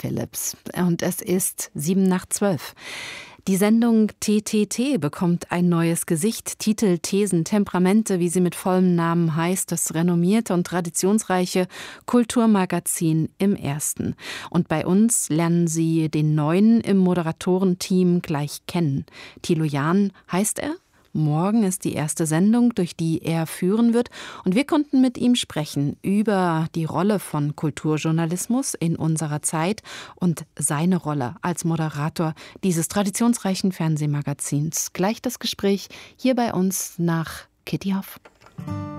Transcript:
Philipps. Und es ist 7:07. Die Sendung TTT bekommt ein neues Gesicht. Titel, Thesen, Temperamente, wie sie mit vollem Namen heißt, das renommierte und traditionsreiche Kulturmagazin im Ersten. Und bei uns lernen Sie den Neuen im Moderatorenteam gleich kennen. Thilo Jahn heißt er. Morgen ist die erste Sendung, durch die er führen wird. Und wir konnten mit ihm sprechen über die Rolle von Kulturjournalismus in unserer Zeit und seine Rolle als Moderator dieses traditionsreichen Fernsehmagazins. Gleich das Gespräch hier bei uns nach Kitty Hoff.